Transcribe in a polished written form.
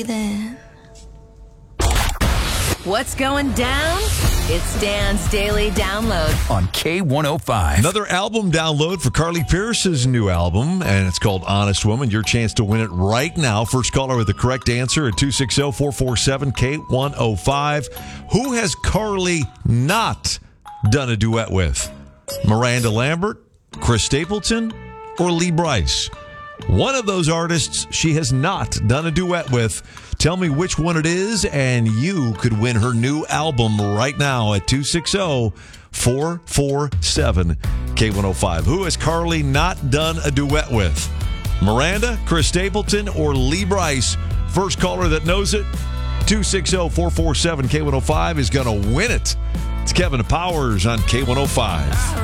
Then. What's going down? It's Dan's Daily Download on K105. Another album download for Carly Pearce's new album, and it's called Honest Woman. Your chance to win it right now. First caller with the correct answer at 260-447-K105. Who has Carly not done a duet with? Miranda Lambert, Chris Stapleton, or Lee Brice? One of those artists she has not done a duet with. Tell me which one it is, and you could win her new album right now at 260-447-K105. Who has Carly not done a duet with? Miranda, Chris Stapleton, or Lee Brice? First caller that knows it, 260-447-K105 is going to win it. It's Kevin Powers on K105.